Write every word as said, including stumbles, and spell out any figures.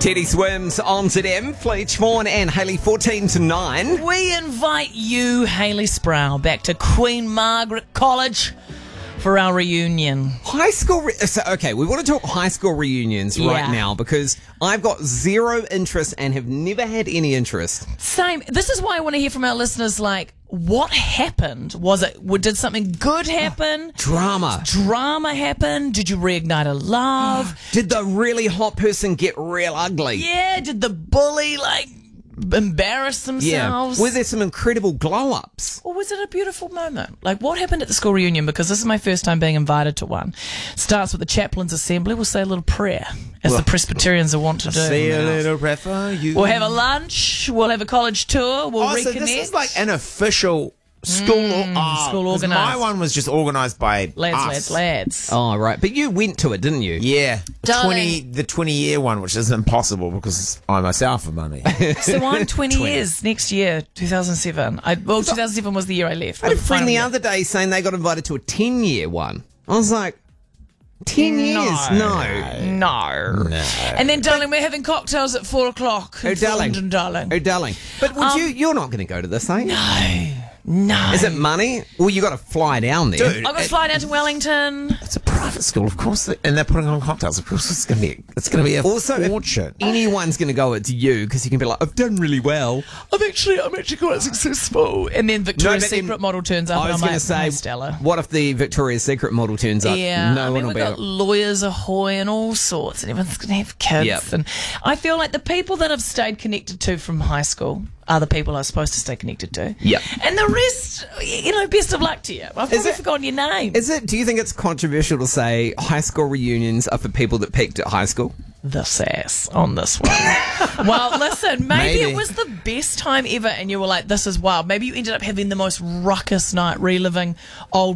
Teddy Swims on Z M, Fleetch Vaughan and Hayley, fourteen to nine. We invite you, Hayley Sproul, back to Queen Margaret College for our reunion. High school, re- so, okay, we want to talk high school reunions Yeah. right now because I've got zero interest and have never had any interest. Same. This is why I want to hear from our listeners, like, what happened? Was it, did something good happen? Drama. Drama happen? Did you reignite a love? Did the really hot person get real ugly? Yeah, did the bully, like, embarrass themselves? Were there some incredible glow-ups? Or was it a beautiful moment? Like, what happened at the school reunion? Because this is my first time being invited to one. Starts with the chaplain's assembly. We'll say a little prayer, as Well, the Presbyterians are wont to do. See a little prayer for you. We'll have a lunch. We'll have a college tour. We'll Oh, reconnect. so this is like an official school. Mm, oh, school 'cause organised. My one was just organised by lads, us. lads, lads. Oh, right. But you went to it, didn't you? Yeah, Darling. twenty the twenty year one, which is impossible because I myself have money. So I'm twenty, twenty. years next year, two thousand seven. I, well, two thousand seven was the year I left. I had a friend the Final other day saying they got invited to a ten-year one. I was like, ten years? No. year. No. No. And then, darling, we're having cocktails at four o'clock. Oh, in darling. London, darling. Oh, darling. But would Um, you, you're not going to go to this, are you? No. No. Is it money? Well, you got to fly down there. Dude. I'm going to fly down to Wellington. It's a private school, of course, and they're putting on cocktails. Of course, it's going to be it's going to be a Also, if fortune. anyone's going to go, it's you, because you can be like, I've done really well. I'm actually, I'm actually quite successful. And then Victoria's No, but then- Secret model turns up, I and was I'm going like, to say, "Hi, Stella." what if the Victoria's Secret model turns up? Yeah, no I one mean, will we've be got like, lawyers ahoy and all sorts, and everyone's going to have kids. Yep. And I feel like the people that I've stayed connected to from high school are the people I was supposed to stay connected to. Yep. And the rest, you know, best of luck to you. I've probably it- forgotten your name. Is it? Do you think it's controversial to say high school reunions are for people that peaked at high school? The sass on this one. Well, listen, maybe, Maybe. it was the best time ever, and you were like, this is wild. Maybe you ended up having the most ruckus night reliving old